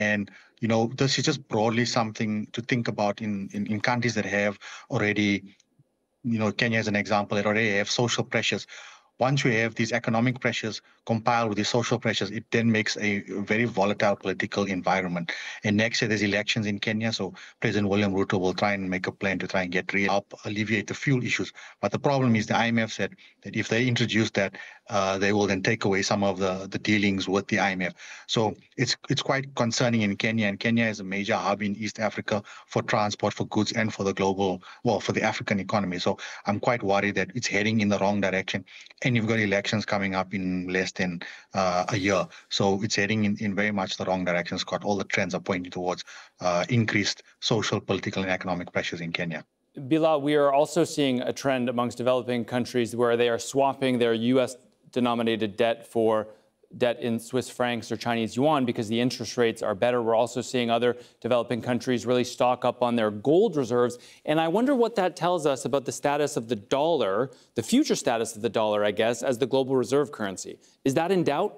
And, this is just broadly something to think about in countries that have already, Kenya as an example, that already have social pressures. Once you have these economic pressures compiled with these social pressures, it then makes a very volatile political environment. And next year, there's elections in Kenya, so President William Ruto will try and make a plan to try and get help alleviate the fuel issues. But the problem is the IMF said that if they introduce that, they will then take away some of the dealings with the IMF. So it's quite concerning in Kenya, and Kenya is a major hub in East Africa for transport, for goods, and for the for the African economy. So I'm quite worried that it's heading in the wrong direction. And you've got elections coming up in less than a year. So it's heading in very much the wrong direction, Scott. All the trends are pointing towards increased social, political, and economic pressures in Kenya. Bilal, we are also seeing a trend amongst developing countries where they are swapping their U.S.-denominated debt for debt in Swiss francs or Chinese yuan because the interest rates are better. We're also seeing other developing countries really stock up on their gold reserves. And I wonder what that tells us about the status of the dollar, the future status of the dollar, I guess, as the global reserve currency. Is that in doubt?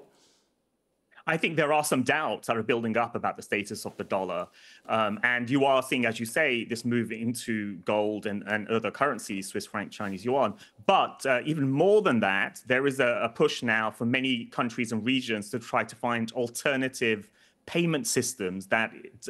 I think there are some doubts that are building up about the status of the dollar. And you are seeing, as you say, this move into gold and other currencies, Swiss franc, Chinese yuan. But even more than that, there is a push now for many countries and regions to try to find alternative payment systems that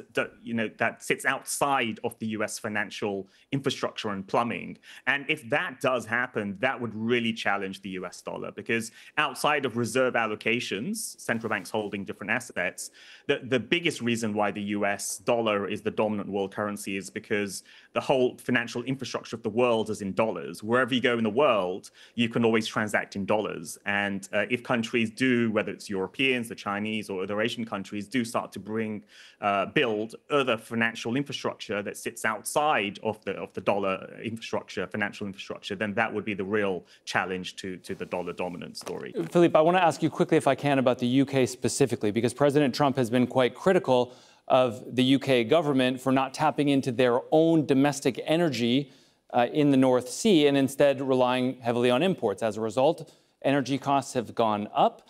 sits outside of the US financial infrastructure and plumbing. And if that does happen, that would really challenge the US dollar, because outside of reserve allocations, central banks holding different assets, the biggest reason why the US dollar is the dominant world currency is because the whole financial infrastructure of the world is in dollars. Wherever you go in the world, you can always transact in dollars. And if countries do, whether it's Europeans, the Chinese, or other Asian countries, do start to build other financial infrastructure that sits outside of the dollar infrastructure, financial infrastructure, then that would be the real challenge to the dollar dominant story. Philippe, I want to ask you quickly, if I can, about the UK specifically, because President Trump has been quite critical of the UK government for not tapping into their own domestic energy in the North Sea and instead relying heavily on imports. As a result, energy costs have gone up.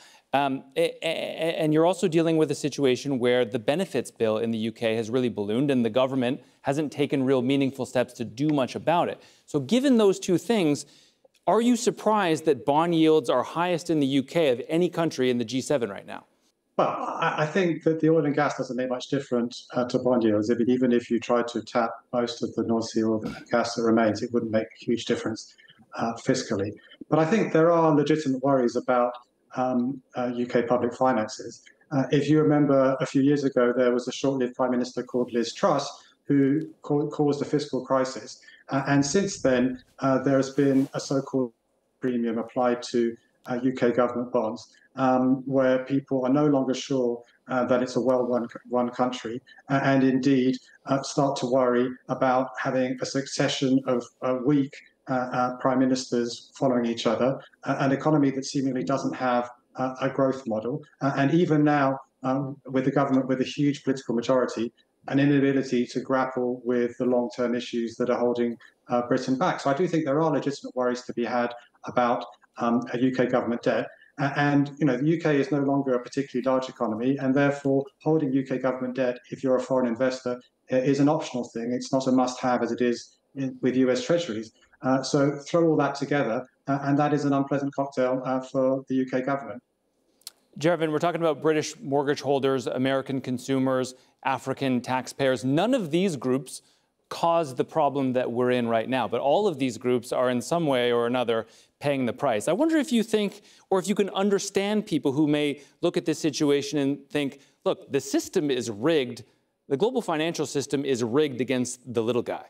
And you're also dealing with a situation where the benefits bill in the UK has really ballooned and the government hasn't taken real meaningful steps to do much about it. So given those two things, are you surprised that bond yields are highest in the UK of any country in the G7 right now? Well, I think that the oil and gas doesn't make much difference to bond yields. I mean, even if you try to tap most of the North Sea oil gas that remains, it wouldn't make a huge difference fiscally. But I think there are legitimate worries about UK public finances. If you remember, a few years ago, there was a short-lived Prime Minister called Liz Truss who caused a fiscal crisis. And since then, there has been a so-called premium applied to UK government bonds, where people are no longer sure that it's a well-run country, and indeed start to worry about having a succession of weak prime ministers following each other, an economy that seemingly doesn't have a growth model, and even now, with the government with a huge political majority, an inability to grapple with the long-term issues that are holding Britain back. So I do think there are legitimate worries to be had about a UK government debt. And the UK is no longer a particularly large economy, and therefore holding UK government debt, if you're a foreign investor, is an optional thing. It's not a must-have as it is with US Treasuries. So throw all that together, and that is an unpleasant cocktail for the UK government. Jeravan, we're talking about British mortgage holders, American consumers, African taxpayers. None of these groups caused the problem that we're in right now, but all of these groups are in some way or another paying the price. I wonder if you think, or if you can understand people who may look at this situation and think, look, the system is rigged, the global financial system is rigged against the little guy.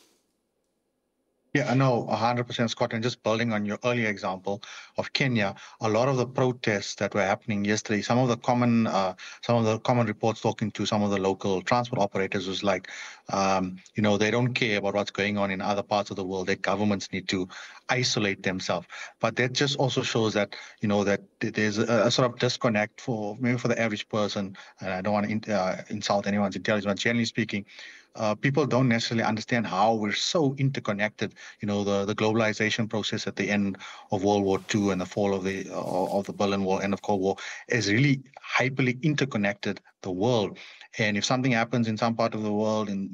Yeah, I know 100%, Scott. And just building on your earlier example of Kenya, a lot of the protests that were happening yesterday, some of the common reports talking to some of the local transport operators was like, they don't care about what's going on in other parts of the world. Their governments need to isolate themselves. But that just also shows that, that there's a sort of disconnect for the average person. And I don't want to insult anyone's intelligence, but generally speaking, people don't necessarily understand how we're so interconnected. The globalization process at the end of World War II and the fall of the Berlin Wall, end of Cold War, is really hyperly interconnected the world. And if something happens in some part of the world, in